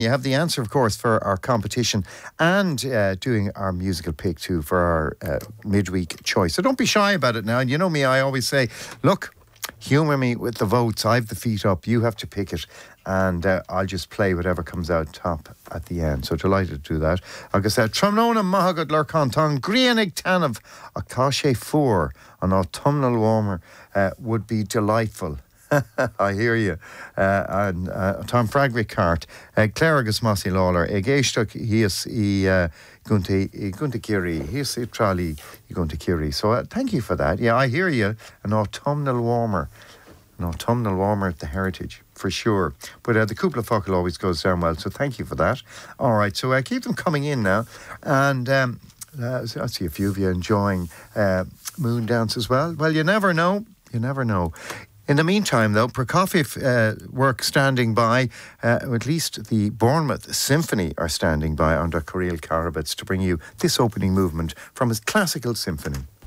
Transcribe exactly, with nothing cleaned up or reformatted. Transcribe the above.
You have the answer, of course, for our competition and uh, doing our musical pick too for our uh, midweek choice. So don't be shy about it now. And you know me, I always say, look, humour me with the votes. I've the feet up. You have to pick it. And uh, I'll just play whatever comes out top at the end. So delighted to do that. Agus uh, Tramnona Mahagad Lurkantong, Grianig Tanav, a Kashe four, an autumnal warmer uh, would be delightful. I hear you. Uh, and uh, Tom Fragrick Cart, uh, Claire agus Mossy Lawler, Egeshtuk, he is he Gunta Gunta Kiri, he is Trali Gunta Kiri. So uh, thank you for that. Yeah, I hear you. An autumnal warmer. An autumnal warmer at the Heritage, for sure. But uh, the Kupla Focal always goes down well, so thank you for that. All right, so uh, keep them coming in now. And um, uh, I see a few of you enjoying uh, Moon Dance as well. Well, you never know. You never know. In the meantime, though, Prokofiev uh, work standing by, uh, at least the Bournemouth Symphony are standing by under Kirill Karabets to bring you this opening movement from his classical symphony.